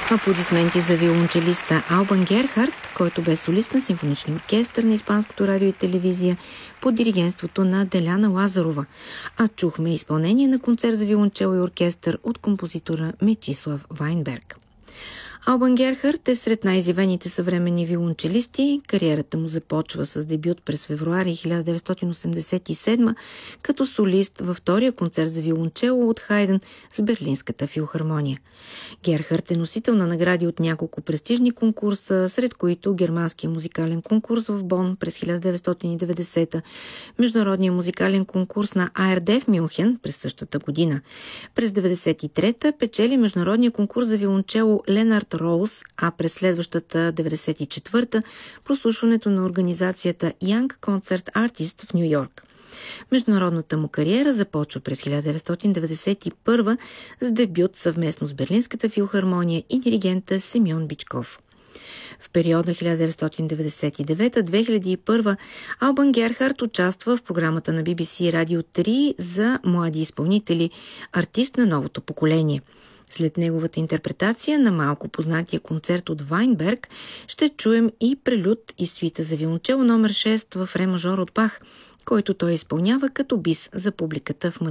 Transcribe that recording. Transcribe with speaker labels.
Speaker 1: Аплодисменти за виолончелиста Албан Герхард, който бе солист на симфоничния оркестър на Испанското радио и телевизия под диригентството на Деляна Лазарова. А чухме изпълнение на концерт за виолончело и оркестър от композитора Мечислав Вайнберг. Албан Герхард е сред най-изявените съвременни виолончелисти. Кариерата му започва с дебют през февруари 1987 като солист във втория концерт за виолончело от Хайден с Берлинската филхармония. Герхард е носител на награди от няколко престижни конкурса, сред които Германския музикален конкурс в Бон през 1990, Международния музикален конкурс на АРД в Мюнхен през същата година. През 1993 печели Международния конкурс за виолончело Ленард Роуз, а през следващата 94-та прослушването на организацията Young Concert Artist в Ню-Йорк. Международната му кариера започва през 1991 с дебют съвместно с Берлинската филхармония и диригента Семьон Бичков. В периода 1999-2001 Албан Герхард участва в програмата на BBC Radio 3 за млади изпълнители, артист на новото поколение. След неговата интерпретация на малко познатия концерт от Вайнберг ще чуем и прелюд и суита за виолончело номер 6 в ре мажор от Бах, който той изпълнява като бис за публиката в